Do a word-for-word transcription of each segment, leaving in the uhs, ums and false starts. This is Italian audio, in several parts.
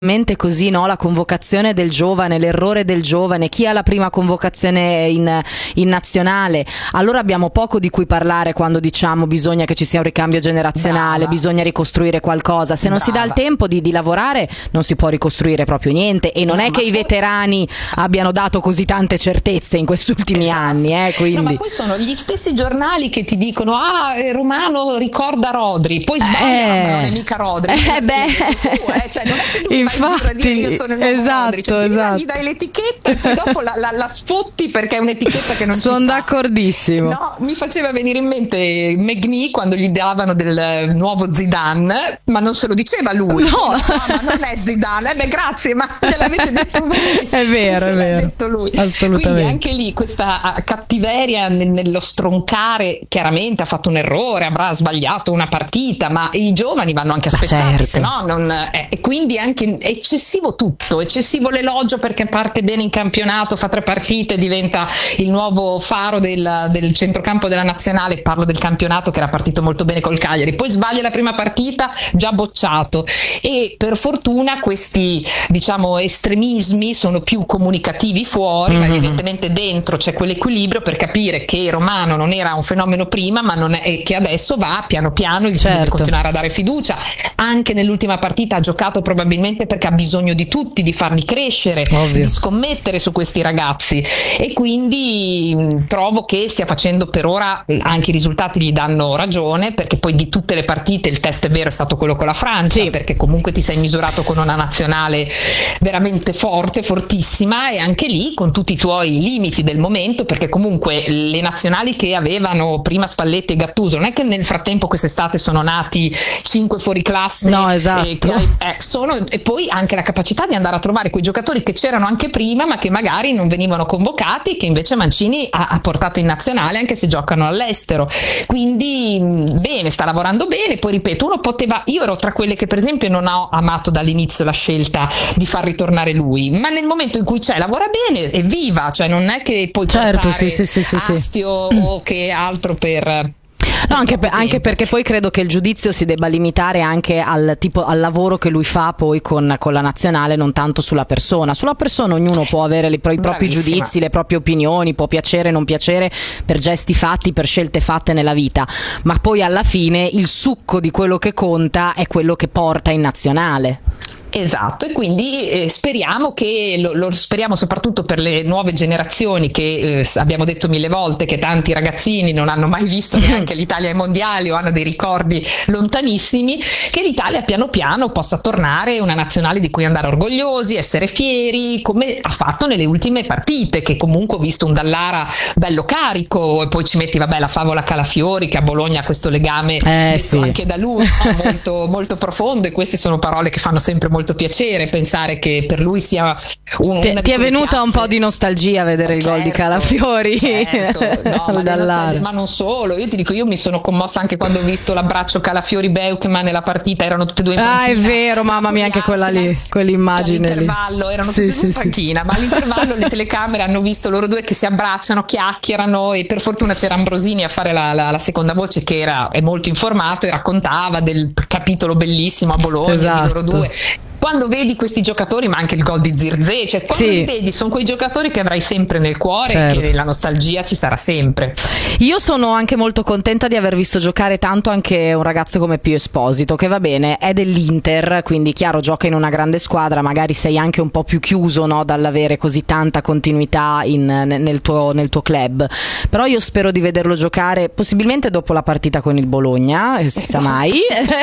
mente così, no? La convocazione del giovane, l'errore del giovane, chi ha la prima convocazione in, in nazionale. Allora abbiamo poco di cui parlare quando diciamo bisogna che ci sia un ricambio generazionale, Brava. bisogna ricostruire qualcosa. Se non Brava. si dà il tempo di, di lavorare non si può ricostruire proprio niente, e non no, è che poi... i veterani abbiano dato così tante certezze in questi ultimi esatto. anni, eh, quindi. No, ma poi sono gli stessi giornali che ti dicono ah, Romano ricorda Rodri, poi sbagliano, eh. non è mica Rodri. Eh, beh. Tu, eh. Cioè, non è che lui infatti, io sono il nuovo esatto, Rodri. Cioè, esatto. gli dai l'etichetta e poi dopo la, la, la sfotti perché è un'etichetta che non sono ci sta. d'accordissimo. No, mi faceva venire in mente Megni quando gli davano del nuovo Zidane, ma non se lo diceva lui. No, no ma non è Zidane. Eh beh, grazie, ma me l'avete detto voi. È vero, è vero. Detto lui. Assolutamente. Quindi anche lì questa cattiveria nello stroncare, chiaramente ha fatto un errore, avrà sbagliato una partita, ma i giovani vanno anche aspettati, certo. se no non, eh, e quindi anche eccessivo tutto, eccessivo l'elogio perché parte bene in campionato, fa tre partite, diventa il nuovo faro del, del centrocampo della nazionale. Parlo del campionato che era partito molto bene col Cagliari, poi sbaglia la prima partita, già bocciato, e per fortuna questi diciamo estremismi sono più comunicativi fuori, mm-hmm. ma evidentemente dentro c'è quell'equilibrio per capire che Romano non era un fenomeno prima, ma non è, e che adesso va piano piano e certo. deve continuare a dare fiducia. Anche nell'ultima partita ha giocato probabilmente perché ha bisogno di tutti, di farli crescere, ovvio. Di scommettere su questi ragazzi, e quindi mh, trovo che stia facendo per ora, anche i risultati gli danno ragione, perché poi di tutte le partite il test è vero è stato quello con la Francia, sì. perché comunque ti sei misurato con una nazionale veramente forte, fortissima, e anche lì con tutti i tuoi limiti del momento, perché comunque le nazionali che avevano prima Spalletti e Gattuso non è che nel frattempo quest'estate sono nati cinque fuori classe, no, esatto. eh, che, eh, sono, e poi anche la capacità di andare a trovare quei giocatori che c'erano anche prima ma che magari non venivano convocati, che invece Mancini ha, ha portato in nazionale anche se giocano all'estero. Quindi bene, sta lavorando bene. Poi ripeto, uno poteva, io ero tra quelle che per esempio non ho amato dall'inizio la scelta di far ritornare lui, ma nel momento in cui c'è lavora bene, evviva, cioè non è che puoi certo, portare sì, sì, sì, sì, Astio sì. o che altro per... No, anche, per, anche perché poi credo che il giudizio si debba limitare anche al tipo al lavoro che lui fa poi con, con la nazionale, non tanto sulla persona. Sulla persona ognuno può avere le, i propri Bravissima. giudizi, le proprie opinioni, può piacere non piacere per gesti fatti, per scelte fatte nella vita, ma poi alla fine il succo di quello che conta è quello che porta in nazionale. Esatto, e quindi eh, speriamo che lo, lo speriamo soprattutto per le nuove generazioni che eh, abbiamo detto mille volte che tanti ragazzini non hanno mai visto neanche l'Italia ai mondiali o hanno dei ricordi lontanissimi, che l'Italia piano piano possa tornare una nazionale di cui andare orgogliosi, essere fieri, come ha fatto nelle ultime partite, che comunque ho visto un Dallara bello carico, e poi ci metti vabbè la favola Calafiori che a Bologna ha questo legame eh, sì. anche da lui no? molto, molto profondo, e queste sono parole che fanno sempre molto molto piacere, pensare che per lui sia un, ti, ti è venuta piazze. Un po' di nostalgia vedere certo, il gol di Calafiori, certo. No, ma, ma non solo, io ti dico, io mi sono commossa anche quando ho visto l'abbraccio Calafiori-Beukman nella partita, erano tutte e due in panchina. Ah, è vero, mamma mia, anche quella lì, quell'immagine lì. All'intervallo erano sì, tutte e due in panchina, sì. Ma all'intervallo le telecamere hanno visto loro due che si abbracciano, chiacchierano, e per fortuna c'era Ambrosini a fare la, la, la seconda voce, che era è molto informato e raccontava del capitolo bellissimo a Bologna, esatto. Di loro due. Quando vedi questi giocatori, ma anche il gol di Zirkzee, cioè quando sì. li vedi sono quei giocatori che avrai sempre nel cuore, certo. E che la nostalgia ci sarà sempre. Io sono anche molto contenta di aver visto giocare tanto anche un ragazzo come Pio Esposito, che va bene, è dell'Inter, quindi chiaro gioca in una grande squadra, magari sei anche un po' più chiuso, no, dall'avere così tanta continuità in, nel, tuo, nel tuo club, però io spero di vederlo giocare possibilmente dopo la partita con il Bologna, si esatto. sa mai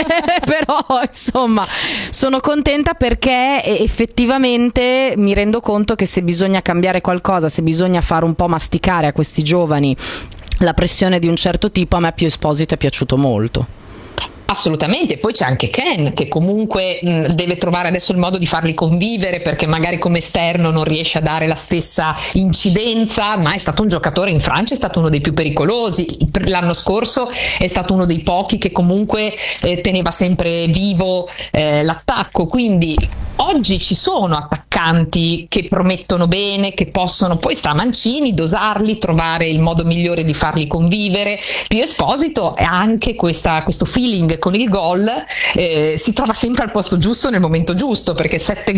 però insomma sono contenta perché effettivamente mi rendo conto che se bisogna cambiare qualcosa, se bisogna fare un po' masticare a questi giovani la pressione di un certo tipo, a me Pio Esposito è piaciuto molto. Assolutamente, poi c'è anche Ken che comunque mh, deve trovare adesso il modo di farli convivere, perché magari come esterno non riesce a dare la stessa incidenza, ma è stato un giocatore in Francia, è stato uno dei più pericolosi, l'anno scorso è stato uno dei pochi che comunque eh, teneva sempre vivo eh, l'attacco, quindi oggi ci sono attaccanti attaccanti che promettono bene, che possono, poi sta a Mancini dosarli, trovare il modo migliore di farli convivere. Pio Esposito ha anche questa, questo feeling con il gol, eh, si trova sempre al posto giusto nel momento giusto, perché sette